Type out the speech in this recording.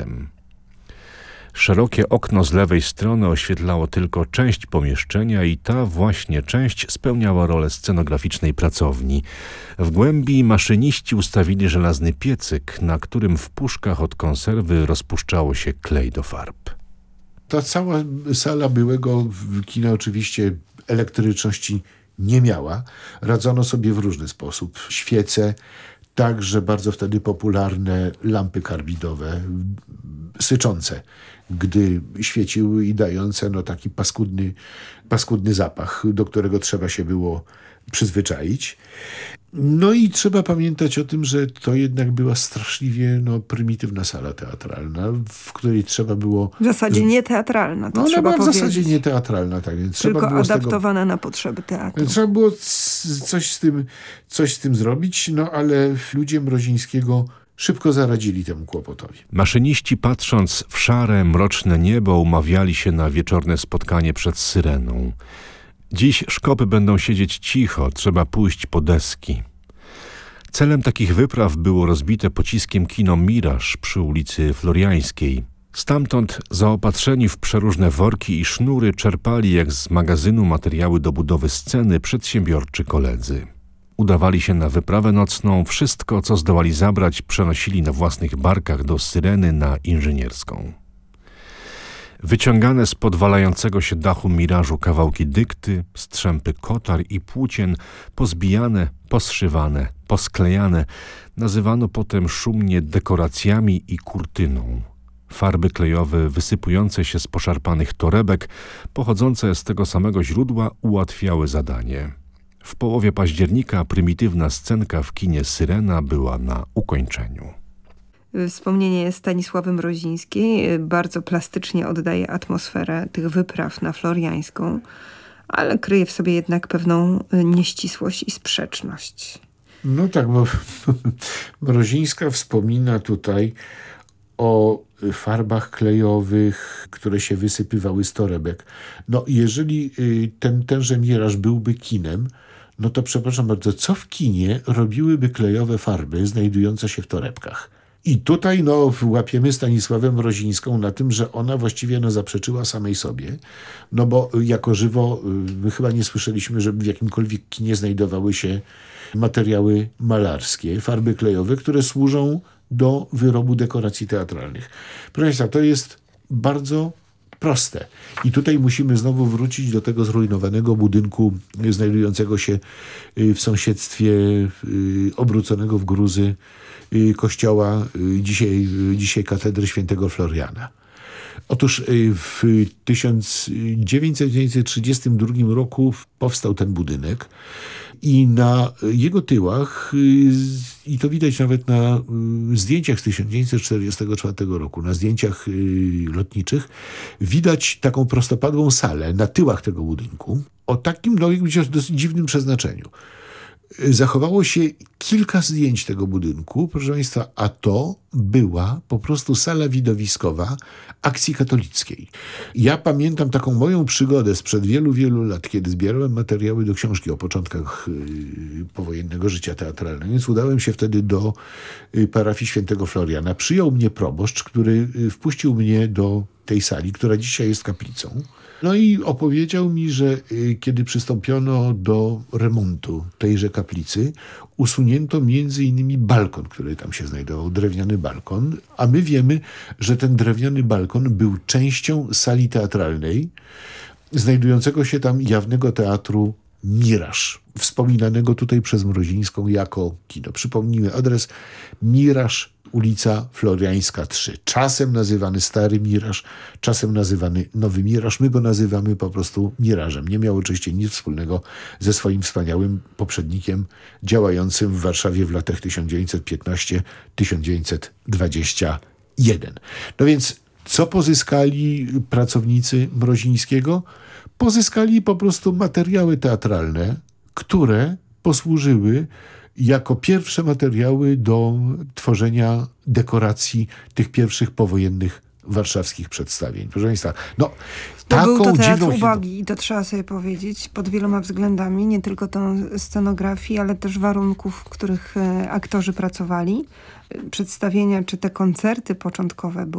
światem. Szerokie okno z lewej strony oświetlało tylko część pomieszczenia i ta właśnie część spełniała rolę scenograficznej pracowni. W głębi maszyniści ustawili żelazny piecyk, na którym w puszkach od konserwy rozpuszczało się klej do farb. Ta cała sala byłego kina oczywiście elektryczności nie miała. Radzono sobie w różny sposób. Świece, także bardzo wtedy popularne lampy karbidowe, syczące, gdy świeciły i dające taki paskudny zapach, do którego trzeba się było przyzwyczaić. No i trzeba pamiętać o tym, że to jednak była straszliwie prymitywna sala teatralna, w której trzeba było... W zasadzie nieteatralna, to trzeba powiedzieć. W zasadzie nieteatralna, tak więc tylko trzeba było adaptowana na potrzeby teatru. Trzeba było coś z tym zrobić, ale ludzie Mrozińskiego szybko zaradzili temu kłopotowi. Maszyniści, patrząc w szare, mroczne niebo, umawiali się na wieczorne spotkanie przed Syreną. Dziś szkopy będą siedzieć cicho, trzeba pójść po deski. Celem takich wypraw było rozbite pociskiem kino Miraż przy ulicy Floriańskiej. Stamtąd zaopatrzeni w przeróżne worki i sznury czerpali jak z magazynu materiały do budowy sceny przedsiębiorczy koledzy. Udawali się na wyprawę nocną, wszystko co zdołali zabrać przenosili na własnych barkach do Syreny na Inżynierską. Wyciągane z podwalającego się dachu Mirażu kawałki dykty, strzępy kotar i płócien, pozbijane, poszywane, posklejane, nazywano potem szumnie dekoracjami i kurtyną. Farby klejowe wysypujące się z poszarpanych torebek, pochodzące z tego samego źródła, ułatwiały zadanie. W połowie października prymitywna scenka w kinie Syrena była na ukończeniu. Wspomnienie Stanisławy Mrozińskiej bardzo plastycznie oddaje atmosferę tych wypraw na Floriańską, ale kryje w sobie jednak pewną nieścisłość i sprzeczność. No tak, bo Mrozińska wspomina tutaj o farbach klejowych, które się wysypywały z torebek. Jeżeli tenże Miraż byłby kinem, to przepraszam bardzo, co w kinie robiłyby klejowe farby znajdujące się w torebkach? I tutaj łapiemy Stanisławę Mrozińską na tym, że ona właściwie zaprzeczyła samej sobie, bo jako żywo my chyba nie słyszeliśmy, żeby w jakimkolwiek kinie znajdowały się materiały malarskie, farby klejowe, które służą do wyrobu dekoracji teatralnych. Proszę Państwa, to jest bardzo proste. I tutaj musimy znowu wrócić do tego zrujnowanego budynku znajdującego się w sąsiedztwie obróconego w gruzy kościoła, dzisiaj katedry świętego Floriana. Otóż w 1932 roku powstał ten budynek i na jego tyłach, i to widać nawet na zdjęciach z 1944 roku, na zdjęciach lotniczych, widać taką prostopadłą salę na tyłach tego budynku o takim, dosyć dziwnym przeznaczeniu. Zachowało się kilka zdjęć tego budynku, proszę Państwa, a to była po prostu sala widowiskowa akcji katolickiej. Ja pamiętam taką moją przygodę sprzed wielu, wielu lat, kiedy zbierałem materiały do książki o początkach powojennego życia teatralnego, więc udałem się wtedy do parafii świętego Floriana. Przyjął mnie proboszcz, który wpuścił mnie do tej sali, która dzisiaj jest kaplicą. I opowiedział mi, że kiedy przystąpiono do remontu tejże kaplicy, usunięto między innymi balkon, który tam się znajdował, drewniany balkon, a my wiemy, że ten drewniany balkon był częścią sali teatralnej, znajdującego się tam jawnego teatru Miraż, wspominanego tutaj przez Mrozińską jako kino. Przypomnijmy adres: Miraż, ulica Floriańska 3. Czasem nazywany Stary Miraż, czasem nazywany Nowy Miraż. My go nazywamy po prostu Mirażem. Nie miał oczywiście nic wspólnego ze swoim wspaniałym poprzednikiem działającym w Warszawie w latach 1915-1921. Więc co pozyskali pracownicy Mrozińskiego? Pozyskali po prostu materiały teatralne, które posłużyły jako pierwsze materiały do tworzenia dekoracji tych pierwszych powojennych warszawskich przedstawień. Proszę Państwa, taką był to teatr dziwną uwagi i to trzeba sobie powiedzieć pod wieloma względami, nie tylko tą scenografii, ale też warunków, w których aktorzy pracowali. Przedstawienia czy te koncerty początkowe były